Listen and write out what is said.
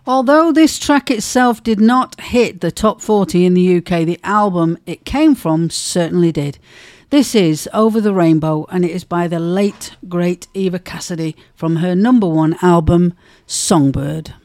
Although this track itself did not hit the top 40 in the UK, the album it came from certainly did. This is Over the Rainbow, and it is by the late, great Eva Cassidy from her #1 album, Songbird.